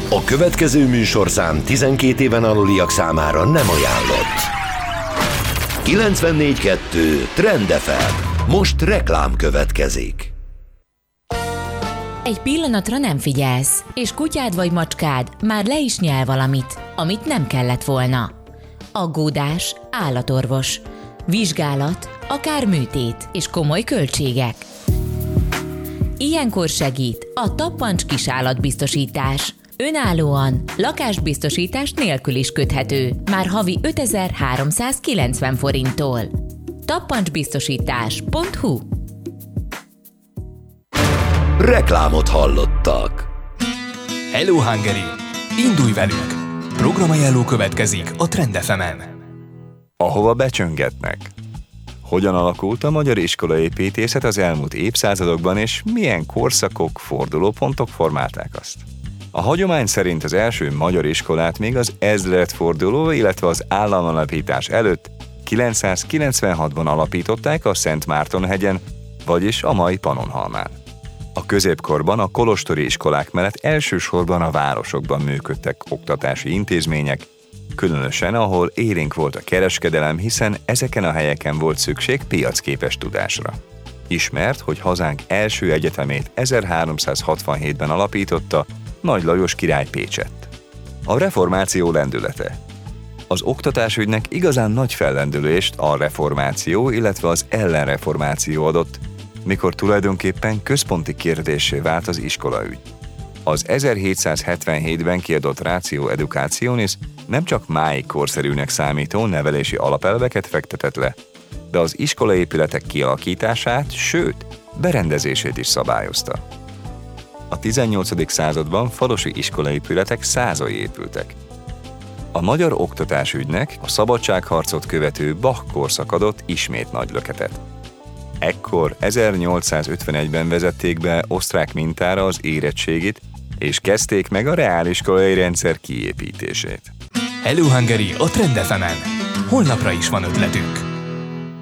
A következő műsorszám 12 éven aluliak számára nem ajánlott. 94.2 Trend FM. Most reklám következik. Egy pillanatra nem figyelsz, és kutyád vagy macskád már le is nyel valamit, amit nem kellett volna. Aggódás, állatorvos, vizsgálat, akár műtét és komoly költségek. Ilyenkor segít a Tappancs kisállatbiztosítás. Önállóan, lakásbiztosítás nélkül is köthető, már havi 5390 forinttól. tappancsbiztosítás.hu. Reklámot hallottak. Hello Hungary! Indulj velünk! Programajánló következik a Trend FM-en. Ahova becsöngetnek. Hogyan alakult a magyar iskolaépítészet az elmúlt évszázadokban, és milyen korszakok, fordulópontok formálták azt? A hagyomány szerint az első magyar iskolát még az ezredforduló, illetve az államalapítás előtt 996-ban alapították a Szentmártonhegyen, vagyis a mai Pannonhalmán. A középkorban a kolostori iskolák mellett elsősorban a városokban működtek oktatási intézmények, különösen ahol élénk volt a kereskedelem, hiszen ezeken a helyeken volt szükség piacképes tudásra. Ismert, hogy hazánk első egyetemét 1367-ben alapította Nagy Lajos király Pécsett. A reformáció lendülete. Az oktatásügynek igazán nagy fellendülést a reformáció, illetve az ellenreformáció adott, mikor tulajdonképpen központi kérdéssé vált az iskolaügy. Az 1777-ben kiadott Ratio Educationis nem csak máig korszerűnek számító nevelési alapelveket fektetett le, de az iskolaépületek kialakítását, sőt, berendezését is szabályozta. A 18. században falusi iskolaépületek százai épültek. A magyar oktatásügynek a szabadságharcot követő Bach korszak adott ismét nagy löketet. Ekkor 1851-ben vezették be osztrák mintára az érettségit, és kezdték meg a reáliskolai rendszer kiépítését. Hello Hungary a Trend FM-en. Holnapra is van ötletünk.